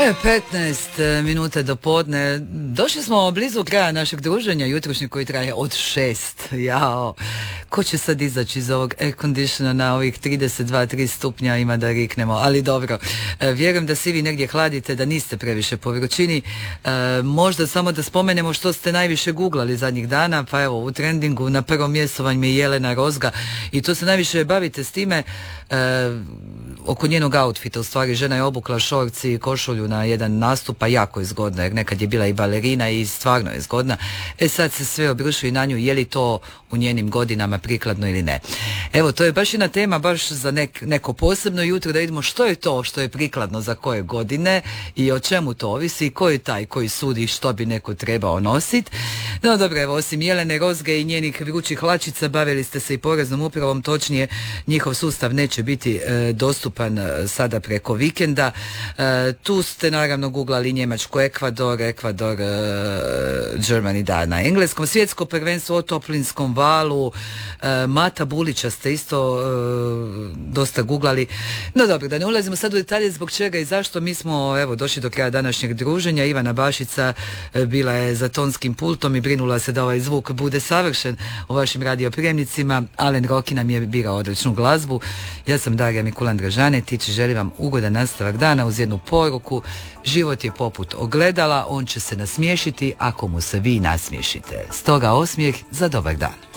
15 minuta do podne. Došli smo blizu kraja našeg druženja jutrošnjeg koji traje od 6. Jao, ko će sad izaći iz ovog air conditiona na ovih 32-3 stupnja, ima da riknemo, ali dobro. Vjerujem da svi vi negdje hladite, da niste previše po vrućini. Možda samo da spomenemo što ste najviše googlali zadnjih dana, pa evo u trendingu na prvom mjestu vam je Jelena Rozga i to se najviše bavite s time oko njenog outfita. U stvari žena je obukla šorci i košulju na jedan nastup, pa jako je zgodna, jer nekad je bila i balerina i stvarno je zgodna. Sad se sve obrušuje na nju, je li to u njenim godinama prikladno ili ne. Evo, to je baš jedna tema, baš za neko posebno jutro, da vidimo što je to što je prikladno za koje godine i o čemu to ovisi, ko je taj koji sudi što bi neko trebao nositi. No dobro, evo, osim Jelene Rozge i njenih vrućih hlačica, bavili ste se i poreznom upravom, točnije njihov sustav neće biti dostupan sada preko vikenda. Tu ste naravno googlali Njemačku, Ekvador, Germany, da, na engleskom, svjetsko prvenstvo o toplinskom valu, Mata Bulića ste isto dosta googlali. No dobro, da ne ulazimo sad u detalje zbog čega i zašto, mi smo evo došli do kraja današnjeg druženja. Ivana Bašica bila je za tonskim pultom i brinula se da ovaj zvuk bude savršen u vašim radioprijemnicima. Alen Roki nam je birao odličnu glazbu. Ja sam Darija Mikulan-Dražanetić, želim vam ugodan nastavak dana uz jednu poruku: život je poput ogledala, on će se nasmiješiti ako mu se vi nasmiješite. Stoga osmijeh za dobar dan.